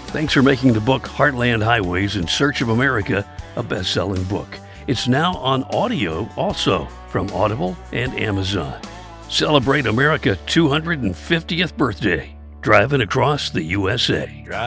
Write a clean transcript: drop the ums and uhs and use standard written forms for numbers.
Thanks for making the book Heartland Highways in Search of America a best-selling book. It's now on audio also from Audible and Amazon. Celebrate America's 250th birthday, driving across the USA.